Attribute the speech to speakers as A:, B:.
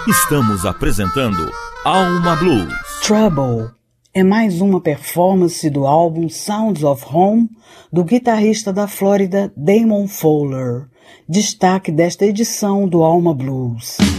A: Estamos apresentando Alma Blues.
B: Trouble é mais uma performance do álbum Sounds of Home do guitarrista da Flórida Damon Fowler, destaque desta edição do Alma Blues.